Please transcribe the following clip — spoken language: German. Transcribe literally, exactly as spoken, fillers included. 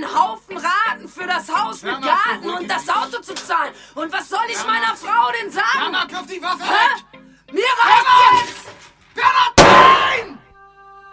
Haufen Raten für das Haus mit Mama, Garten beruhige und das dich. Auto zu zahlen. Und was soll ich Mama. meiner Frau denn sagen? Mama, kauf die Waffe Hä? weg!